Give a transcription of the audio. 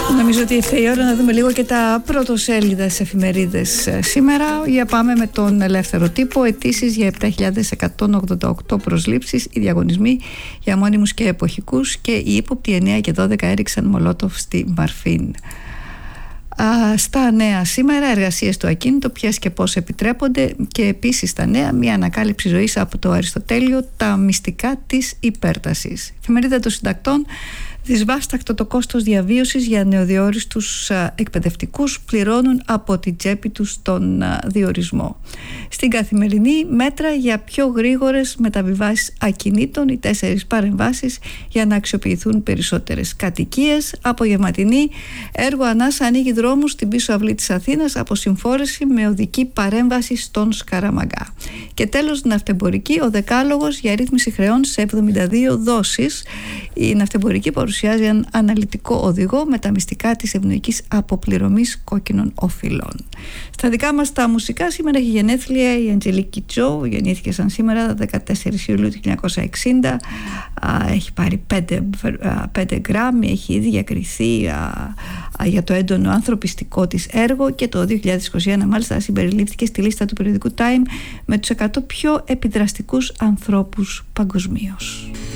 Νομίζω ότι ήρθε η ώρα να δούμε λίγο και τα πρωτοσέλιδα στις εφημερίδες σήμερα. Για πάμε με τον Ελεύθερο Τύπο. Αιτήσεις για 7.188 προσλήψεις, οι διαγωνισμοί για μόνιμους και εποχικούς και οι ύποπτοι 9 και 12 έριξαν μολότοφ στη Μαρφίν. Στα νέα σήμερα, εργασίες στο ακίνητο, ποιες και πώς επιτρέπονται, και επίσης στα νέα, μια ανακάλυψη ζωής από το Αριστοτέλειο, τα μυστικά της υπέρτασης. Εφημερίδα των Συντακτών, δυσβάστακτο το κόστος διαβίωσης για νεοδιόριστους εκπαιδευτικούς, πληρώνουν από την τσέπη τους τον διορισμό. Στην Καθημερινή, μέτρα για πιο γρήγορες μεταβιβάσεις ακινήτων, οι 4 παρεμβάσεις για να αξιοποιηθούν περισσότερες κατοικίες. Απογευματινή, έργο ανάσα ανοίγει δρόμους στην πίσω αυλή της Αθήνας από συμφόρεση με οδική παρέμβαση στον Σκαραμαγκά. Και τέλος, ναυτεμπορική, ο δεκάλογος για ρύθμιση χρεών σε 72 δόσεις. Η ναυτεμπορική παρουσιάζει έναν αναλυτικό οδηγό με τα μυστικά της ευνοϊκής αποπληρωμής κόκκινων οφειλών. Στα δικά μας τα μουσικά, σήμερα έχει γενέθλια η Αντζελίκη Τζο, γεννήθηκε σαν σήμερα 14 Ιουλίου του 1960, έχει πάρει 5 γκράμμι, έχει ήδη διακριθεί για το έντονο ανθρωπιστικό της έργο και το 2021 μάλιστα συμπεριλήφθηκε στη λίστα του περιοδικού Time με τους 100 πιο επιδραστικούς ανθρώπους παγκοσμίως.